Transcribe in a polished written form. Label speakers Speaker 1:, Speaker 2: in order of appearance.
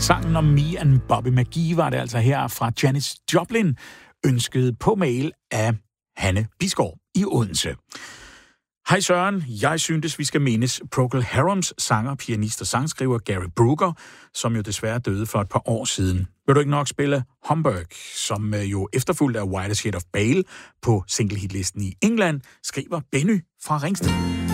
Speaker 1: Sangen om Me and Bobby McGee var det altså her fra Janis Joplin, ønsket på mail af Hanne Bisgaard i Odense. Hej Søren, jeg syntes, vi skal mindes Procol Harums sanger, pianist og sangskriver Gary Brooker, som jo desværre døde for et par år siden. Vil du ikke nok spille Hamburg, som jo efterfulgt af White Shade of Pale på singlehitlisten i England, skriver Benny fra Ringsted.